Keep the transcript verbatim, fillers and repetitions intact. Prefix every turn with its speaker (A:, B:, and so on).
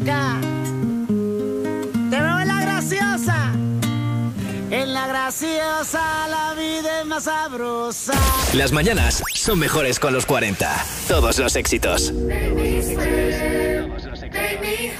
A: Ya. Te veo en la graciosa. En la graciosa la vida es más sabrosa.
B: Las mañanas son mejores con los cuarenta. Todos los éxitos.
C: Make me